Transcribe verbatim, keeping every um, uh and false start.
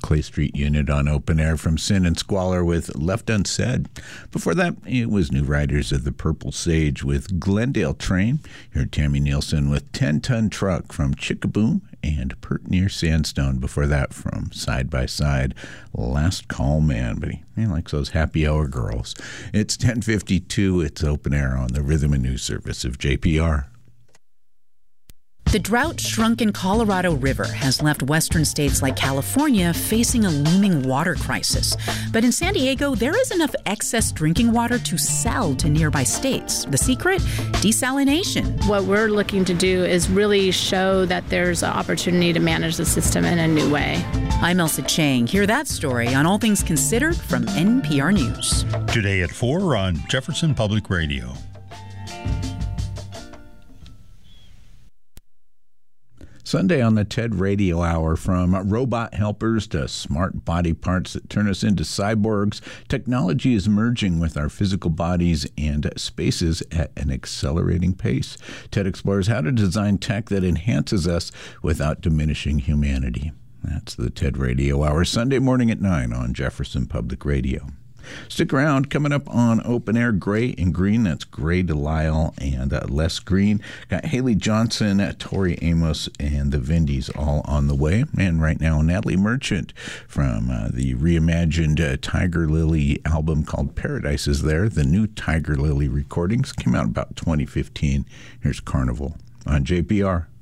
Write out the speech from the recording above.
Clay Street Unit on Open Air from Sin and Squalor with Left Unsaid. Before that, it was New Riders of the Purple Sage with Glendale Train. You heard Tammy Nielsen with ten-Ton Truck from Chickaboom and Pert Near Sandstone. Before that, from Side by Side, Last Call Man. But he, he likes those happy hour girls. It's ten fifty-two. It's Open Air on the Rhythm and News Service of J P R. The drought-shrunken Colorado River has left western states like California facing a looming water crisis. But in San Diego, there is enough excess drinking water to sell to nearby states. The secret? Desalination. What we're looking to do is really show that there's an opportunity to manage the system in a new way. I'm Elsa Chang. Hear that story on All Things Considered from N P R News. Today at four on Jefferson Public Radio. Sunday on the TED Radio Hour, from robot helpers to smart body parts that turn us into cyborgs, technology is merging with our physical bodies and spaces at an accelerating pace. TED explores how to design tech that enhances us without diminishing humanity. That's the TED Radio Hour, Sunday morning at nine on Jefferson Public Radio. Stick around. Coming up on Open Air, Gray and Green. That's Gray Delisle and uh, Les Green. Got Haley Johnson, Tori Amos, and the Vindies all on the way. And right now, Natalie Merchant from uh, the reimagined uh, Tiger Lily album called Paradise is there. The new Tiger Lily recordings came out about twenty fifteen. Here's Carnival on J P R.